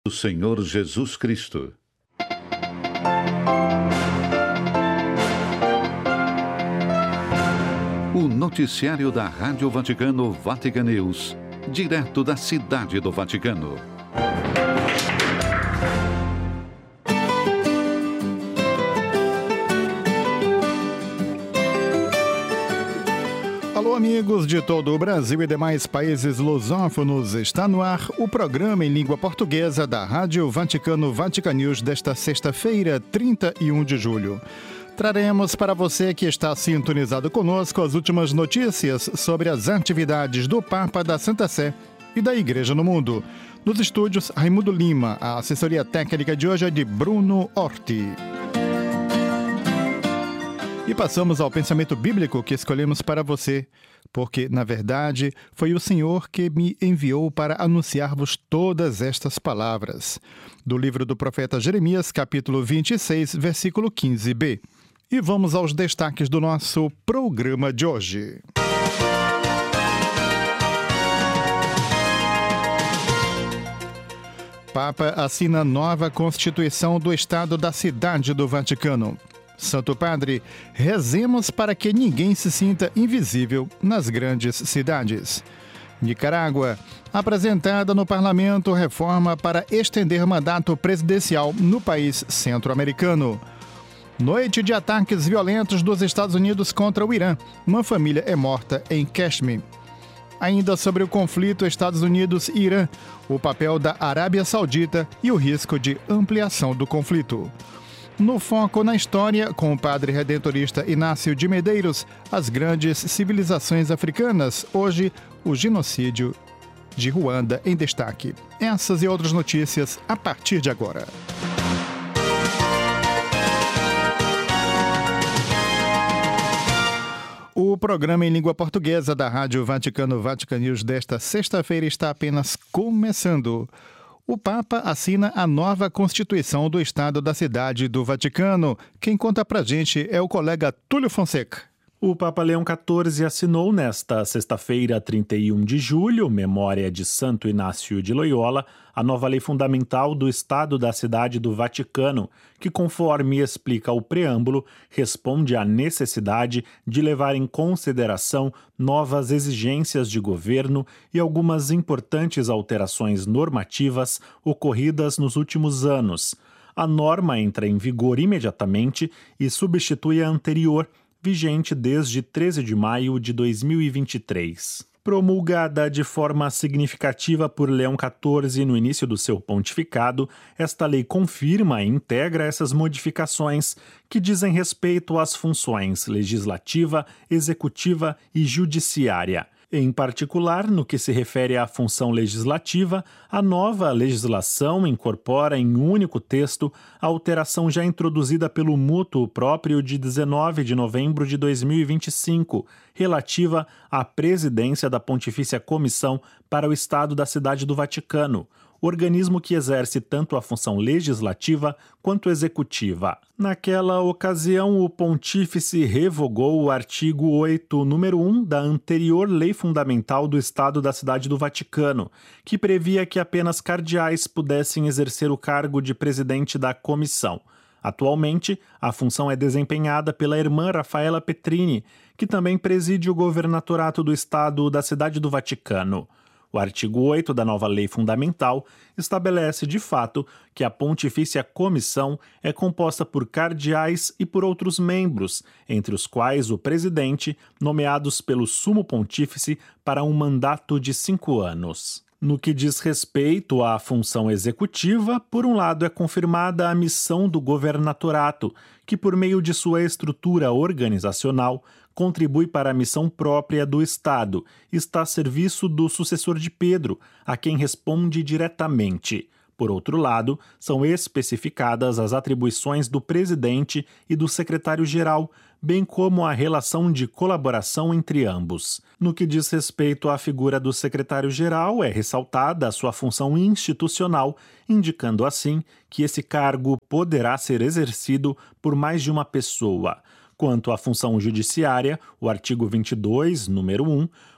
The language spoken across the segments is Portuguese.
do Senhor Jesus Cristo. O noticiário da Rádio Vaticano Vatican News, direto da Cidade do Vaticano. Alô, amigos de todo o Brasil e demais países lusófonos, está no ar o programa em língua portuguesa da Rádio Vaticano Vatican News desta sexta-feira, 31 de julho. Traremos para você que está sintonizado conosco as últimas notícias sobre as atividades do Papa, da Santa Sé e da Igreja no mundo. Nos estúdios, Raimundo Lima. A assessoria técnica de hoje é de Bruno Orti. E passamos ao pensamento bíblico que escolhemos para você, porque, na verdade, foi o Senhor que me enviou para anunciar-vos todas estas palavras. Do livro do profeta Jeremias, capítulo 26, versículo 15b. E vamos aos destaques do nosso programa de hoje. Papa assina nova Constituição do Estado da Cidade do Vaticano. Santo Padre, rezemos para que ninguém se sinta invisível nas grandes cidades. Nicarágua, apresentada no parlamento reforma para estender mandato presidencial no país centro-americano. Noite de ataques violentos dos Estados Unidos contra o Irã. Uma família é morta em Kashmir. Ainda sobre o conflito Estados Unidos e Irã, o papel da Arábia Saudita e o risco de ampliação do conflito. No Foco na História, com o padre redentorista Inácio de Medeiros, as grandes civilizações africanas, hoje o genocídio de Ruanda em destaque. Essas e outras notícias a partir de agora. O programa em língua portuguesa da Rádio Vaticano Vatican News desta sexta-feira está apenas começando. O Papa assina a nova Constituição do Estado da Cidade do Vaticano. Quem conta pra gente é o colega Túlio Fonseca. O Papa Leão XIV assinou nesta sexta-feira, 31 de julho, memória de Santo Inácio de Loyola, a nova lei fundamental do Estado da Cidade do Vaticano, que, conforme explica o preâmbulo, responde à necessidade de levar em consideração novas exigências de governo e algumas importantes alterações normativas ocorridas nos últimos anos. A norma entra em vigor imediatamente e substitui a anterior, vigente desde 13 de maio de 2023. Promulgada de forma significativa por Leão XIV no início do seu pontificado, esta lei confirma e integra essas modificações que dizem respeito às funções legislativa, executiva e judiciária. Em particular, no que se refere à função legislativa, a nova legislação incorpora em um único texto a alteração já introduzida pelo mútuo próprio de 19 de novembro de 2025, relativa à presidência da Pontifícia Comissão para o Estado da Cidade do Vaticano, organismo que exerce tanto a função legislativa quanto executiva. Naquela ocasião, o pontífice revogou o artigo 8, número 1 da anterior Lei Fundamental do Estado da Cidade do Vaticano, que previa que apenas cardeais pudessem exercer o cargo de presidente da comissão. Atualmente, a função é desempenhada pela irmã Rafaela Petrini, que também preside o governatorato do Estado da Cidade do Vaticano. O artigo 8 da nova Lei Fundamental estabelece, de fato, que a Pontifícia Comissão é composta por cardeais e por outros membros, entre os quais o presidente, nomeados pelo Sumo Pontífice para um mandato de 5 anos. No que diz respeito à função executiva, por um lado é confirmada a missão do governatorato, que por meio de sua estrutura organizacional contribui para a missão própria do Estado e está a serviço do sucessor de Pedro, a quem responde diretamente. Por outro lado, são especificadas as atribuições do presidente e do secretário-geral, bem como a relação de colaboração entre ambos. No que diz respeito à figura do secretário-geral, é ressaltada a sua função institucional, indicando assim que esse cargo poderá ser exercido por mais de uma pessoa. Quanto à função judiciária, o artigo 22, número 1,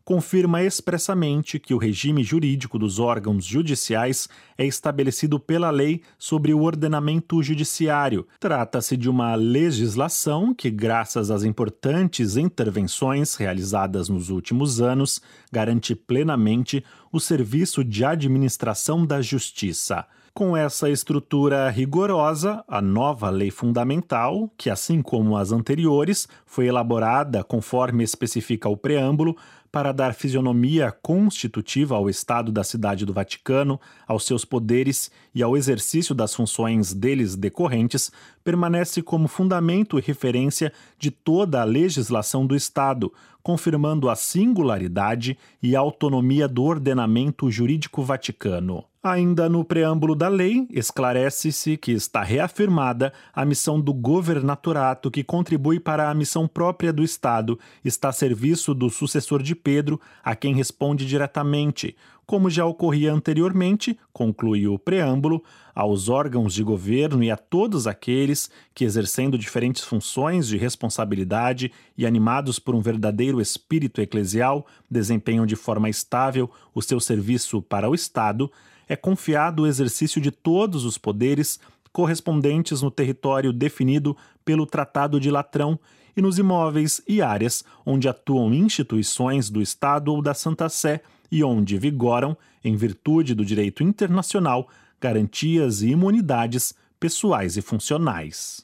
confirma expressamente que o regime jurídico dos órgãos judiciais é estabelecido pela lei sobre o ordenamento judiciário. Trata-se de uma legislação que, graças às importantes intervenções realizadas nos últimos anos, garante plenamente o serviço de administração da justiça. Com essa estrutura rigorosa, a nova lei fundamental, que assim como as anteriores, foi elaborada conforme especifica o preâmbulo, para dar fisionomia constitutiva ao Estado da Cidade do Vaticano, aos seus poderes e ao exercício das funções deles decorrentes, permanece como fundamento e referência de toda a legislação do Estado, confirmando a singularidade e autonomia do ordenamento jurídico vaticano. Ainda no preâmbulo da lei, esclarece-se que está reafirmada a missão do governatorato que contribui para a missão própria do Estado, está a serviço do sucessor de Pedro, a quem responde diretamente, como já ocorria anteriormente, conclui o preâmbulo, aos órgãos de governo e a todos aqueles que, exercendo diferentes funções de responsabilidade e animados por um verdadeiro espírito eclesial, desempenham de forma estável o seu serviço para o Estado, é confiado o exercício de todos os poderes correspondentes no território definido pelo Tratado de Latrão e nos imóveis e áreas onde atuam instituições do Estado ou da Santa Sé e onde vigoram, em virtude do direito internacional, garantias e imunidades pessoais e funcionais.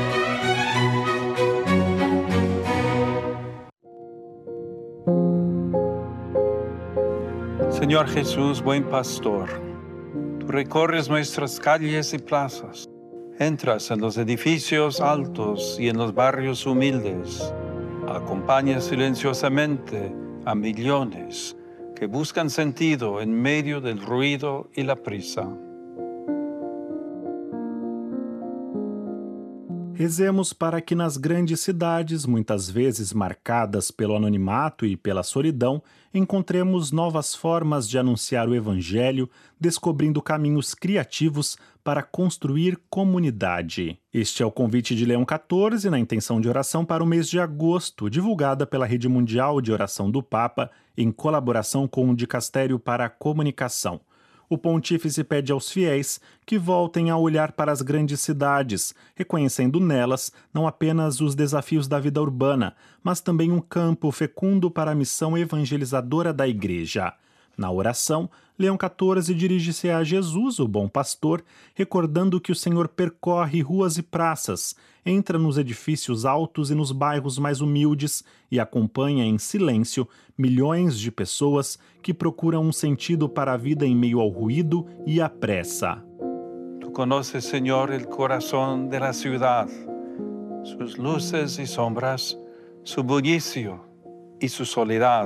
Señor Jesús, buen pastor, tú recorres nuestras calles y plazas, entras en los edificios altos y en los barrios humildes, acompañas silenciosamente a millones que buscan sentido en medio del ruido y la prisa. Rezemos para que nas grandes cidades, muitas vezes marcadas pelo anonimato e pela solidão, encontremos novas formas de anunciar o Evangelho, descobrindo caminhos criativos para construir comunidade. Este é o convite de Leão XIV na intenção de oração para o mês de agosto, divulgada pela Rede Mundial de Oração do Papa, em colaboração com o Dicastério para a Comunicação. O pontífice pede aos fiéis que voltem a olhar para as grandes cidades, reconhecendo nelas não apenas os desafios da vida urbana, mas também um campo fecundo para a missão evangelizadora da Igreja. Na oração, Leão XIV dirige-se a Jesus, o bom pastor, recordando que o Senhor percorre ruas e praças, entra nos edifícios altos e nos bairros mais humildes e acompanha em silêncio milhões de pessoas que procuram um sentido para a vida em meio ao ruído e à pressa. Tú conoces, Señor, el corazón de la ciudad, sus luces y sombras, su bullicio y su soledad.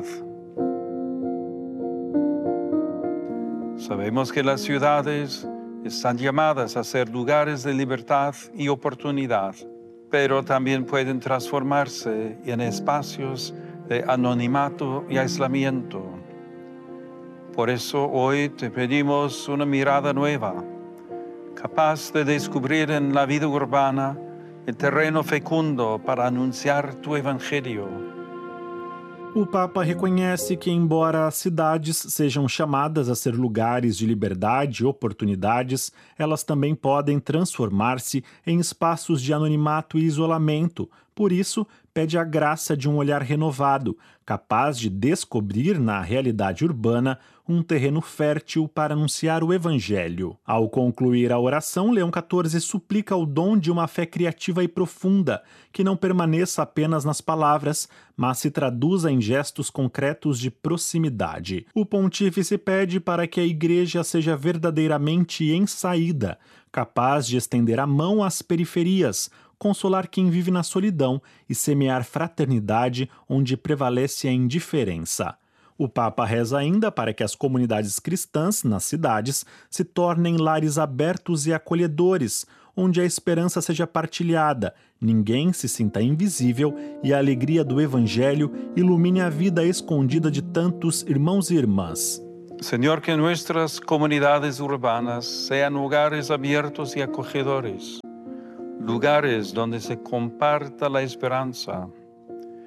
Sabemos que las ciudades están llamadas a ser lugares de libertad y oportunidad, pero también pueden transformarse en espacios de anonimato y aislamiento. Por eso hoy te pedimos una mirada nueva, capaz de descubrir en la vida urbana el terreno fecundo para anunciar tu evangelio. O Papa reconhece que, embora as cidades sejam chamadas a ser lugares de liberdade e oportunidades, elas também podem transformar-se em espaços de anonimato e isolamento. Por isso, pede a graça de um olhar renovado, capaz de descobrir na realidade urbana um terreno fértil para anunciar o Evangelho. Ao concluir a oração, Leão XIV suplica o dom de uma fé criativa e profunda, que não permaneça apenas nas palavras, mas se traduza em gestos concretos de proximidade. O pontífice pede para que a Igreja seja verdadeiramente ensaída, capaz de estender a mão às periferias, consolar quem vive na solidão e semear fraternidade onde prevalece a indiferença. O Papa reza ainda para que as comunidades cristãs nas cidades se tornem lares abertos e acolhedores, onde a esperança seja partilhada, ninguém se sinta invisível e a alegria do Evangelho ilumine a vida escondida de tantos irmãos e irmãs. Señor, que nuestras comunidades urbanas sean lugares abiertos y acogedores, lugares donde se comparta la esperanza,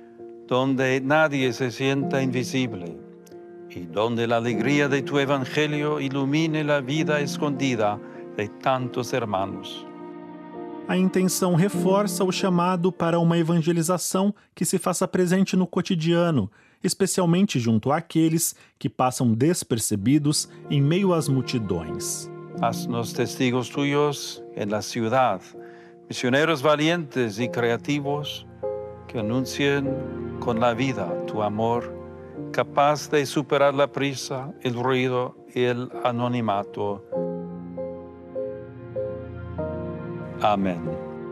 donde nadie se sienta invisible y donde la alegría de tu evangelio ilumine la vida escondida de tantos hermanos. A intenção reforça o chamado para uma evangelização que se faça presente no cotidiano, especialmente junto àqueles que passam despercebidos em meio às multidões. Haznos testigos tuyos en la ciudad, misioneros valientes y creativos que anuncien con la vida tu amor, capaz de superar la prisa, el ruido y el anonimato. Amém.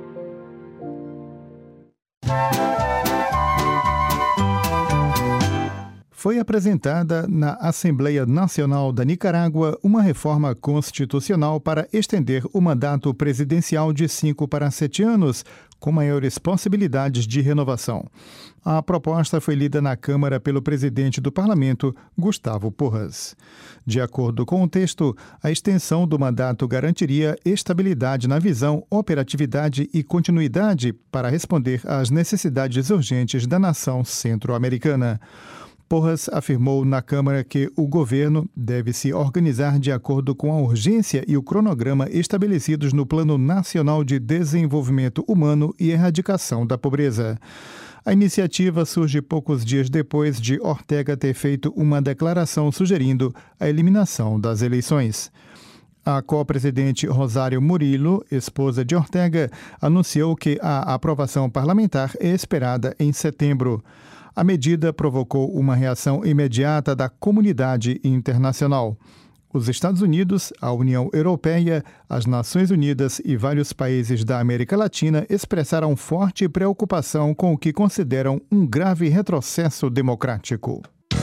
Foi apresentada na Assembleia Nacional da Nicarágua uma reforma constitucional para estender o mandato presidencial de 5 para 7 anos, com maiores possibilidades de renovação. A proposta foi lida na Câmara pelo presidente do Parlamento, Gustavo Porras. De acordo com o texto, a extensão do mandato garantiria estabilidade na visão, operatividade e continuidade para responder às necessidades urgentes da nação centro-americana. Porras afirmou na Câmara que o governo deve se organizar de acordo com a urgência e o cronograma estabelecidos no Plano Nacional de Desenvolvimento Humano e Erradicação da Pobreza. A iniciativa surge poucos dias depois de Ortega ter feito uma declaração sugerindo a eliminação das eleições. A co-presidente Rosário Murillo, esposa de Ortega, anunciou que a aprovação parlamentar é esperada em setembro. A medida provocou uma reação imediata da comunidade internacional. Os Estados Unidos, a União Europeia, as Nações Unidas e vários países da América Latina expressaram forte preocupação com o que consideram um grave retrocesso democrático.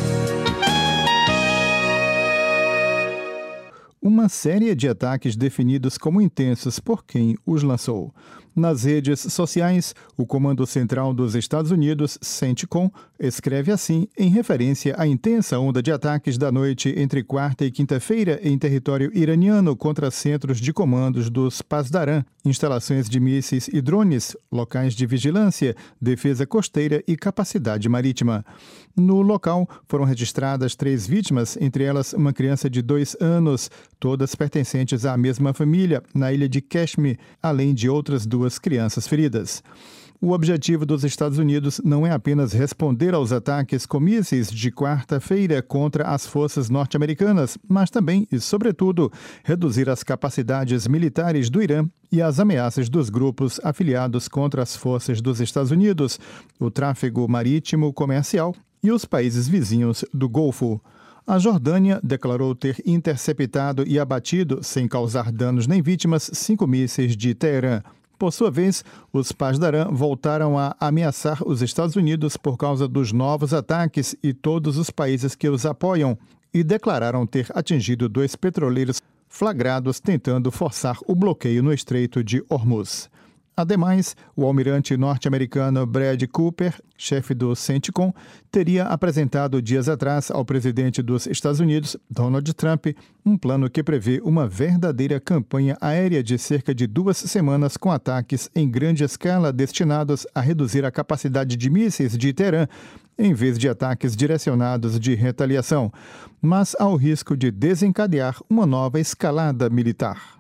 Uma série de ataques definidos como intensos por quem os lançou. Nas redes sociais, o Comando Central dos Estados Unidos, CENTCOM, escreve assim em referência à intensa onda de ataques da noite entre quarta e quinta-feira em território iraniano contra centros de comandos dos Pasdaran, instalações de mísseis e drones, locais de vigilância, defesa costeira e capacidade marítima. No local, foram registradas 3 vítimas, entre elas uma criança de 2 anos, todas pertencentes à mesma família, na ilha de Kashmir, além de outras 2 crianças feridas. O objetivo dos Estados Unidos não é apenas responder aos ataques com mísseis de quarta-feira contra as forças norte-americanas, mas também e, sobretudo, reduzir as capacidades militares do Irã e as ameaças dos grupos afiliados contra as forças dos Estados Unidos, o tráfego marítimo comercial e os países vizinhos do Golfo. A Jordânia declarou ter interceptado e abatido, sem causar danos nem vítimas, 5 mísseis de Teherã. Por sua vez, os Pasdaran voltaram a ameaçar os Estados Unidos por causa dos novos ataques e todos os países que os apoiam e declararam ter atingido 2 petroleiros flagrados tentando forçar o bloqueio no Estreito de Hormuz. Ademais, o almirante norte-americano Brad Cooper, chefe do CENTCOM, teria apresentado dias atrás ao presidente dos Estados Unidos, Donald Trump, um plano que prevê uma verdadeira campanha aérea de cerca de 2 semanas com ataques em grande escala destinados a reduzir a capacidade de mísseis de Teherã, em vez de ataques direcionados de retaliação, mas ao risco de desencadear uma nova escalada militar.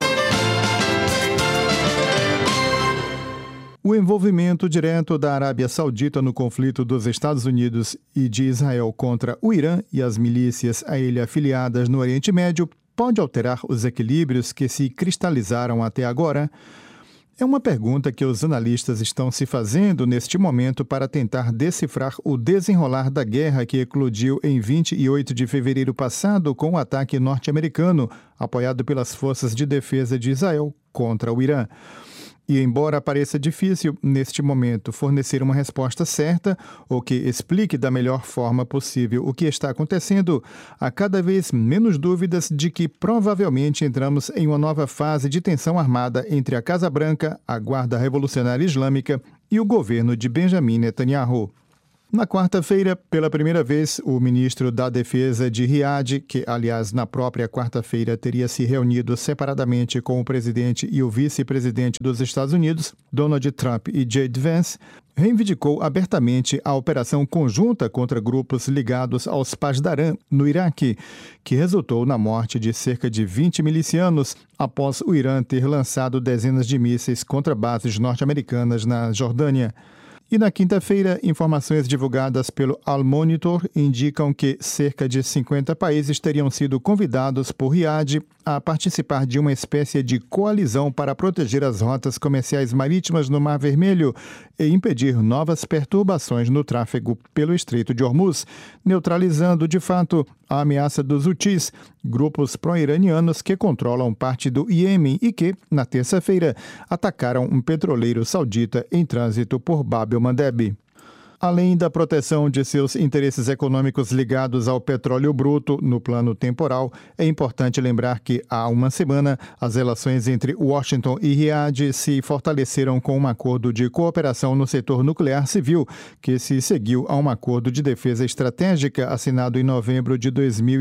O envolvimento direto da Arábia Saudita no conflito dos Estados Unidos e de Israel contra o Irã e as milícias a ele afiliadas no Oriente Médio pode alterar os equilíbrios que se cristalizaram até agora? É uma pergunta que os analistas estão se fazendo neste momento para tentar decifrar o desenrolar da guerra que eclodiu em 28 de fevereiro passado com o ataque norte-americano, apoiado pelas forças de defesa de Israel contra o Irã. E embora pareça difícil, neste momento, fornecer uma resposta certa ou que explique da melhor forma possível o que está acontecendo, há cada vez menos dúvidas de que provavelmente entramos em uma nova fase de tensão armada entre a Casa Branca, a Guarda Revolucionária Islâmica e o governo de Benjamin Netanyahu. Na quarta-feira, pela primeira vez, o ministro da Defesa de Riad, que, aliás, na própria quarta-feira teria se reunido separadamente com o presidente e o vice-presidente dos Estados Unidos, Donald Trump e J.D. Vance, reivindicou abertamente a operação conjunta contra grupos ligados aos Pasdaran, no Iraque, que resultou na morte de cerca de 20 milicianos após o Irã ter lançado dezenas de mísseis contra bases norte-americanas na Jordânia. E na quinta-feira, informações divulgadas pelo Al Monitor indicam que cerca de 50 países teriam sido convidados por Riad a participar de uma espécie de coalizão para proteger as rotas comerciais marítimas no Mar Vermelho e impedir novas perturbações no tráfego pelo Estreito de Hormuz, neutralizando, de fato, a ameaça dos Houthis, grupos pró-iranianos que controlam parte do Iêmen e que, na terça-feira, atacaram um petroleiro saudita em trânsito por Bab el-Mandeb. Além da proteção de seus interesses econômicos ligados ao petróleo bruto no plano temporal, é importante lembrar que, há uma semana, as relações entre Washington e Riad se fortaleceram com um acordo de cooperação no setor nuclear civil, que se seguiu a um acordo de defesa estratégica assinado em novembro de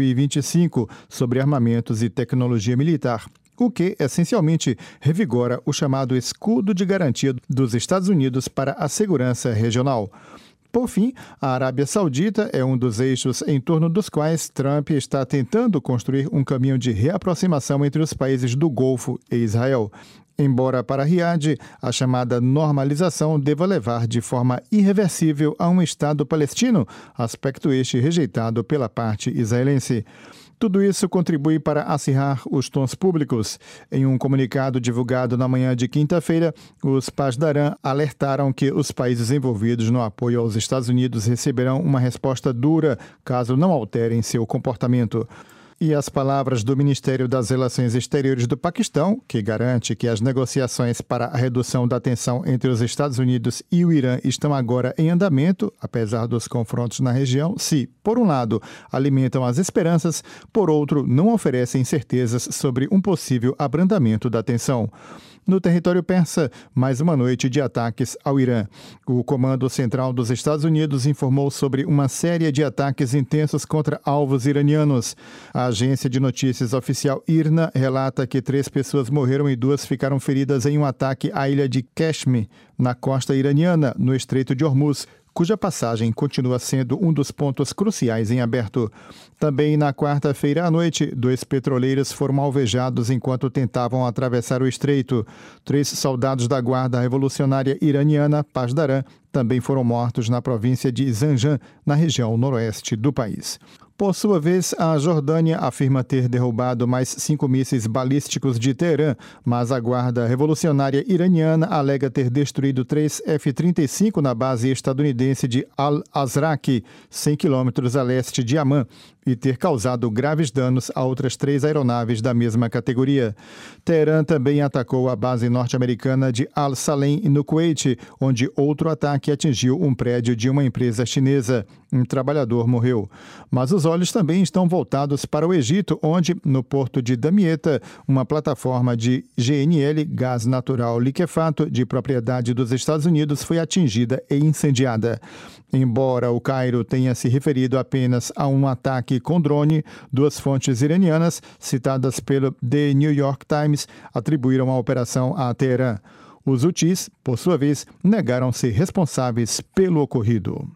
2025 sobre armamentos e tecnologia militar, o que, essencialmente, revigora o chamado escudo de garantia dos Estados Unidos para a segurança regional. Por fim, a Arábia Saudita é um dos eixos em torno dos quais Trump está tentando construir um caminho de reaproximação entre os países do Golfo e Israel. Embora para Riad a chamada normalização deva levar de forma irreversível a um Estado palestino, aspecto este rejeitado pela parte israelense. Tudo isso contribui para acirrar os tons públicos. Em um comunicado divulgado na manhã de quinta-feira, os Pasdaran alertaram que os países envolvidos no apoio aos Estados Unidos receberão uma resposta dura caso não alterem seu comportamento. E as palavras do Ministério das Relações Exteriores do Paquistão, que garante que as negociações para a redução da tensão entre os Estados Unidos e o Irã estão agora em andamento, apesar dos confrontos na região, se, por um lado, alimentam as esperanças, por outro, não oferecem certezas sobre um possível abrandamento da tensão. No território persa, mais uma noite de ataques ao Irã. O Comando Central dos Estados Unidos informou sobre uma série de ataques intensos contra alvos iranianos. A agência de notícias oficial IRNA relata que 3 pessoas morreram e 2 ficaram feridas em um ataque à ilha de Kashmir, na costa iraniana, no Estreito de Hormuz, cuja passagem continua sendo um dos pontos cruciais em aberto. Também na quarta-feira à noite, 2 petroleiros foram alvejados enquanto tentavam atravessar o estreito. 3 soldados da Guarda Revolucionária Iraniana, Pasdaran, também foram mortos na província de Zanjan, na região noroeste do país. Por sua vez, a Jordânia afirma ter derrubado mais 5 mísseis balísticos de Teherã, mas a Guarda Revolucionária Iraniana alega ter destruído 3 F-35 na base estadunidense de Al-Azraq, 100 quilômetros a leste de Amman, e ter causado graves danos a outras 3 aeronaves da mesma categoria. Teherã também atacou a base norte-americana de Al-Salem, no Kuwait, onde outro ataque atingiu um prédio de uma empresa chinesa. Um trabalhador morreu. Mas os olhos também estão voltados para o Egito, onde, no porto de Damietta, uma plataforma de GNL, gás natural liquefato, de propriedade dos Estados Unidos, foi atingida e incendiada. Embora o Cairo tenha se referido apenas a um ataque com drone, 2 fontes iranianas, citadas pelo The New York Times, atribuíram a operação a Teherã. Os Houthis, por sua vez, negaram ser responsáveis pelo ocorrido.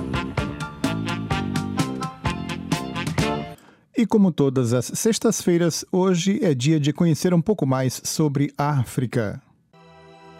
E como todas as sextas-feiras, hoje é dia de conhecer um pouco mais sobre a África.